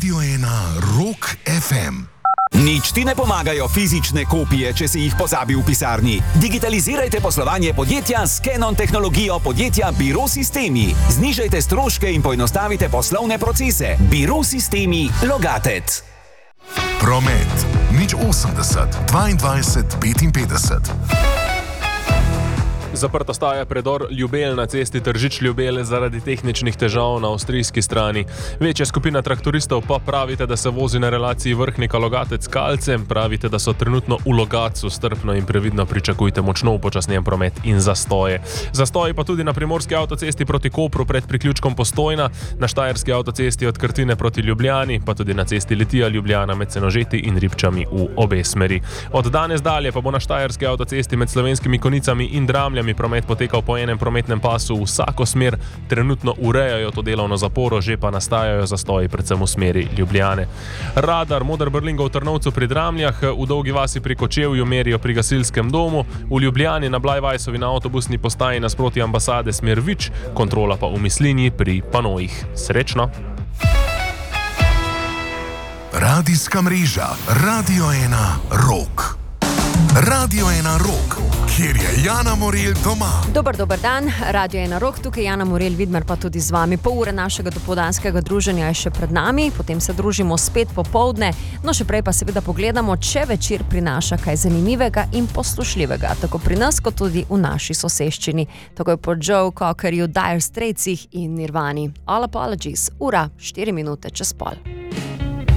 Radio 1 Rock FM. Nič ti ne pomagajo fizične kopije, če si jih pozabil v pisarni. Digitalizirajte poslovanje podjetja s Canon tehnologijo podjetja Biro Sistemi. Znižajte stroške in poenostavite poslovne procese. Biro Sistemi Logatec. Promet. 080 22 55. Zaprta staja predor Ljubelj na cesti Tržič-Ljubelj zaradi tehničnih težav na avstrijski strani. Večja skupina traktoristov pa pravite, da se vozi na relaciji Vrhnika-Logatec-Kalce. Pravite, da so trenutno v Logatcu. Strpno in previdno pričakujte močno upočasnjen promet in zastoje. Zastoji pa tudi na primorski avtocesti proti Kopru pred priključkom Postojna, na štajerski avtocesti od Krtine proti Ljubljani, pa tudi na cesti Litija-Ljubljana med Senožeti in Ribčami v obe smeri. Od danes dalje pa bo na štajerski avtocesti med Slovenskimi Konicami in Dramljami promet potekal po enem prometnem pasu v vsako smer. Trenutno urejajo to delovno zaporo, že pa nastajajo zastoji predvsem v smeri Ljubljane. Radar Moder Brlingov v Trnovcu pri Dramljah, v Dolgi vasi pri Kočevju merijo pri gasilskem domu, v Ljubljani na Blajvajsovi na avtobusni postaji nasproti ambasade smer Vič, kontrola pa v Mislinji pri Panojih. Srečno! Radijska mreža Radio 1 Rock. Radio 1 Rock, kjer je Jana Morelj doma. Dober dan, Radio 1 Rock, tukaj Jana Morelj Vidmar pa tudi z vami. Pol ure našega dopoldanskega druženja je še pred nami, potem se družimo spet popoldne, no še prej pa seveda pogledamo, če večer prinaša kaj zanimivega in poslušljivega, tako pri nas kot tudi v naši soseščini. Tako je po Joe Cockerju, Dire Straitsih in Nirvani. All Apologies, ura 4 minute čez pol.